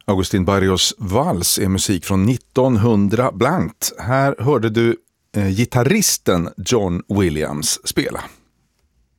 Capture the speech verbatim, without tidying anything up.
Agustín Barrios vals är musik från nittonhundra blankt. Här hörde du eh, gitarristen John Williams spela.